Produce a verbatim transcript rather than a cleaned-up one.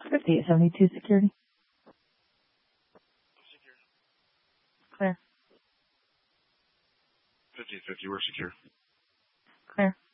fifty-eight seventy-two security. Clear. fifty fifty, we're secure. Clear.